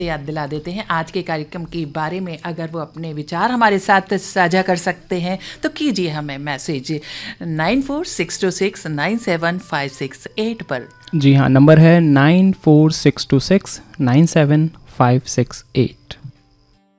याद दिला देते हैं आज के कार्यक्रम के बारे में। अगर वो अपने विचार हमारे साथ साझा कर सकते हैं तो कीजिए हमें मैसेज 9462697568 पर। जी हाँ, नंबर है 9462697568।